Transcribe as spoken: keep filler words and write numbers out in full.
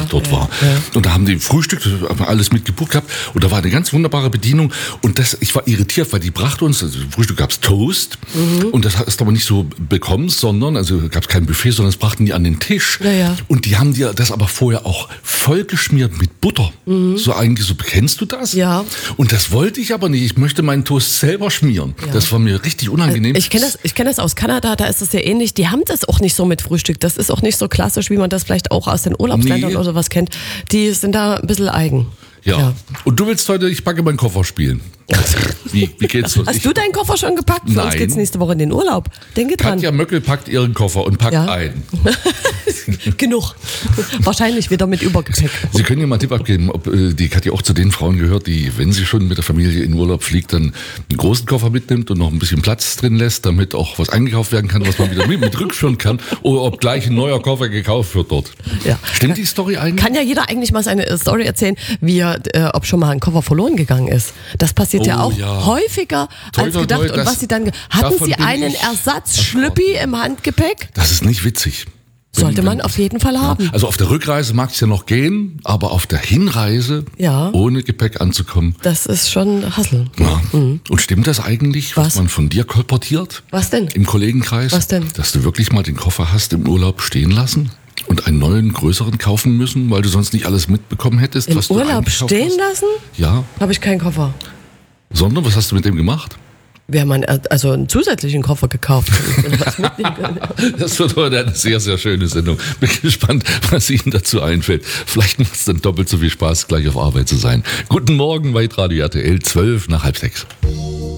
dort ja, war. Ja. Und da haben die Frühstück, haben alles mitgebucht gehabt und da war eine ganz wunderbare Bedienung und das, ich war irritiert, weil die brachte uns, also im Frühstück gab's Toast mhm. und das hast du aber nicht so bekommen, sondern, also gab's kein Buffet, sondern das brachten die an den Tisch. Ja, ja. Und die haben dir das aber vorher auch vollgeschmiert mit Butter. Mhm. So eigentlich, so kennst du das? Ja. Und das wollte ich aber nicht. Ich möchte meinen Toast selber schmieren. Ja. Das war mir richtig unangenehm. Ich kenne das, ich kenne das aus Kanada, da ist es ja ähnlich. Die haben das auch nicht so mit Frühstück. Das ist auch nicht so klassisch, wie man das vielleicht auch aus den Urlaubsländern nee. oder sowas kennt. Die sind da ein bisschen eigen. Ja. ja. Und du willst heute, ich packe meinen Koffer spielen. Wie, wie geht's los? Hast ich, du deinen Koffer schon gepackt? Für nein. uns geht's nächste Woche in den Urlaub. Denke dran. Katja Möckel packt ihren Koffer und packt ja. ein. Genug. Wahrscheinlich wieder mit Übergepäck. Sie können ja mal einen Tipp abgeben, ob äh, die Katja auch zu den Frauen gehört, die, wenn sie schon mit der Familie in Urlaub fliegt, dann einen großen Koffer mitnimmt und noch ein bisschen Platz drin lässt, damit auch was eingekauft werden kann, was man wieder mit, mit rückführen kann. Oder ob gleich ein neuer Koffer gekauft wird dort. Ja. Stimmt die Story eigentlich? Kann ja jeder eigentlich mal seine Story erzählen, wie er, äh, ob schon mal ein Koffer verloren gegangen ist. Das passiert oh, ja auch ja. häufiger toi, als toi, gedacht. toi, und das, was sie dann hatten Sie einen Ersatzschlüppi im Handgepäck? Das ist nicht witzig. Sollte man auf jeden Fall haben. Ja, also auf der Rückreise mag es ja noch gehen, aber auf der Hinreise ja. ohne Gepäck anzukommen. Das ist schon Hassel. Ja. Mhm. Und stimmt das eigentlich, was? was man von dir kolportiert? Was denn? Im Kollegenkreis? Was denn? Dass du wirklich mal den Koffer hast im Urlaub stehen lassen und einen neuen, größeren kaufen müssen, weil du sonst nicht alles mitbekommen hättest, Im was du Urlaub stehen hast? lassen? Ja. Habe ich keinen Koffer. Sondern, was hast du mit dem gemacht? Wir haben einen, also einen zusätzlichen Koffer gekauft. Das wird heute eine sehr, sehr schöne Sendung. Bin gespannt, was Ihnen dazu einfällt. Vielleicht macht es dann doppelt so viel Spaß, gleich auf Arbeit zu sein. Guten Morgen bei Radio R T L, zwölf nach halb sechs.